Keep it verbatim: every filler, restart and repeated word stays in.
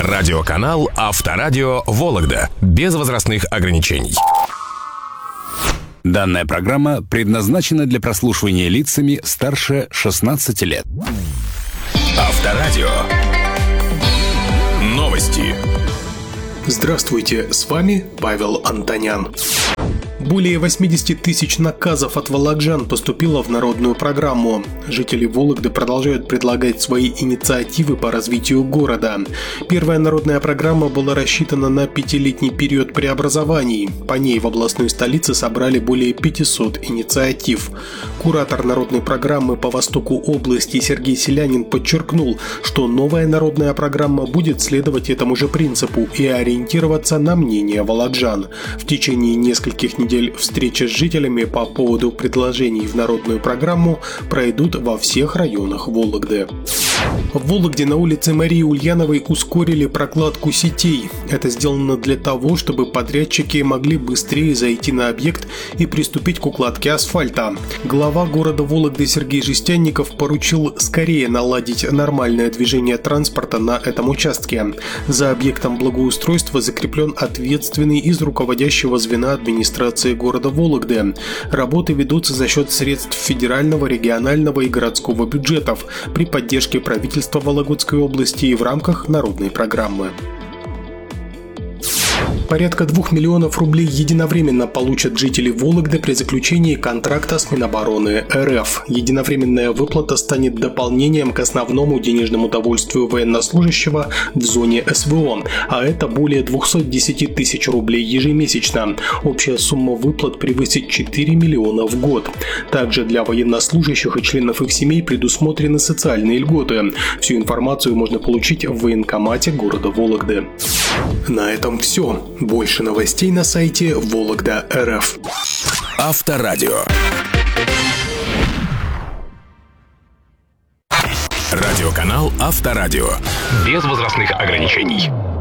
Радиоканал Авторадио Вологда. Без возрастных ограничений. Данная программа предназначена для прослушивания лицами старше шестнадцати лет. Авторадио. Новости. Здравствуйте, с вами Павел Антонян. Более восемьдесят тысяч наказов от волокжан поступило в народную программу. Жители Вологды продолжают предлагать свои инициативы по развитию города. Первая народная программа была рассчитана на пятилетний период преобразований. По ней в областной столице собрали более пятисот инициатив. Куратор народной программы по востоку области Сергей Селянин подчеркнул, что новая народная программа будет следовать этому же принципу и ориентироваться на мнение волокжан. В течение нескольких недель встречи с жителями по поводу предложений в народную программу пройдут во всех районах Вологды. В Вологде на улице Марии Ульяновой ускорили прокладку сетей. Это сделано для того, чтобы подрядчики могли быстрее зайти на объект и приступить к укладке асфальта. Глава города Вологды Сергей Жестянников поручил скорее наладить нормальное движение транспорта на этом участке. За объектом благоустройства закреплен ответственный из руководящего звена администрации города Вологды. Работы ведутся за счет средств федерального, регионального и городского бюджетов при поддержке правительства Вологодской области и в рамках народной программы. Порядка двух миллионов рублей единовременно получат жители Вологды при заключении контракта с Минобороны РФ. Единовременная выплата станет дополнением к основному денежному довольствию военнослужащего в зоне СВО, а это более двести десять тысяч рублей ежемесячно. Общая сумма выплат превысит четыре миллиона в год. Также для военнослужащих и членов их семей предусмотрены социальные льготы. Всю информацию можно получить в военкомате города Вологды. На этом все. Больше новостей на сайте Вологда точка эр эф. Авторадио. Радиоканал Авторадио. Без возрастных ограничений.